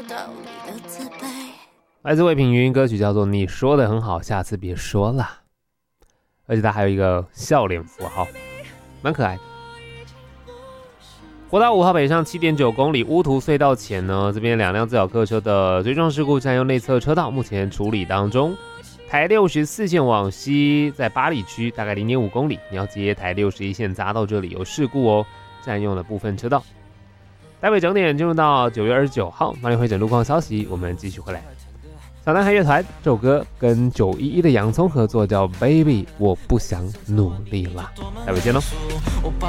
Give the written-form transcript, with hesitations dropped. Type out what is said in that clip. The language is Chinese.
来自魏品云，歌曲叫做《你说的很好，下次别说了》，而且它还有一个笑脸符号，蛮可爱的。国道5号北上 7.9 公里乌涂隧道前呢，这边2辆自小客车的追撞事故占用内侧车道，目前处理当中。台64线往西，在八里区大概 0.5 公里，你要接台61线匝道，这里有事故哦，占用了部分车道。台北整点进入到9月29号，马里会诊路况消息，我们继续回来。小男孩乐团这首歌跟911的洋葱合作，叫 Baby 我不想努力了，待会见喽。